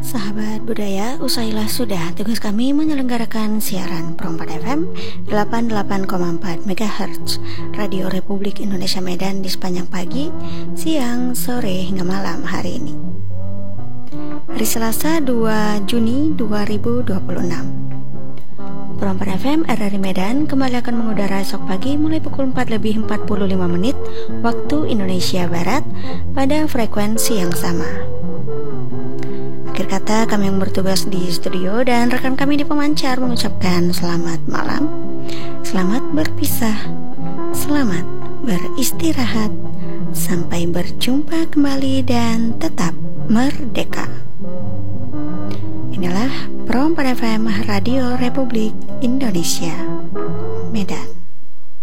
Sahabat budaya, usailah sudah tugas kami menyelenggarakan siaran Pro 4 FM 88,4 MHz Radio Republik Indonesia Medan di sepanjang pagi, siang, sore hingga malam hari ini. Hari Selasa 2 Juni 2026. Pro 4 FM RRI Medan kembali akan mengudara esok pagi mulai pukul 4:45 waktu Indonesia Barat pada frekuensi yang sama. Akhir kata, kami yang bertugas di studio dan rekan kami di pemancar mengucapkan selamat malam, selamat berpisah, selamat beristirahat, sampai berjumpa kembali dan tetap merdeka. Inilah Pro 4 FM Radio Republik Indonesia Medan.